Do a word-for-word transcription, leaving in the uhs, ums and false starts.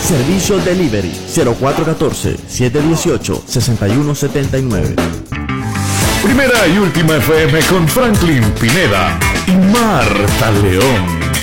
Servicio Delivery cero cuatro uno cuatro, siete uno ocho, seis uno siete nueve. Primera y última F M con Franklin Pineda y Marta León.